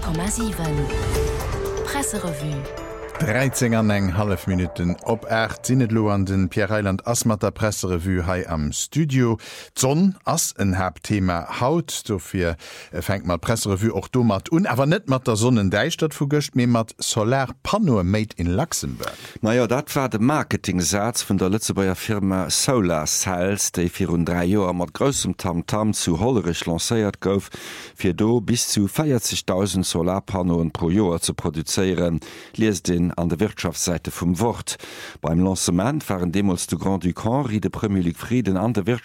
100,7 Presserevue 13,5 Minuten op 8 Sinnetlo an den Pierreiland Asmatter Presserevue hai am Studio. Zonn ass en Herbthema haut, dofir fängt mat Presserevue och do mat awer net mat der Sonnen Deichstadt vugecht mé mat Solarpanel made in Luxemburg. Naja, dat war de Marketingsatz vun der Lützebauer Firma Solar Cells, déi vir 3 Joer mat grossem Tamtam zu hollerich lacéiert gouf, fir do bis zu 40.000 Solarpanoen pro Joer zu produzieren, lies den an der Wirtschaftsseite vum Wort. Beim Lancement waren demos du Grand du Canry de Premier League Frieden an der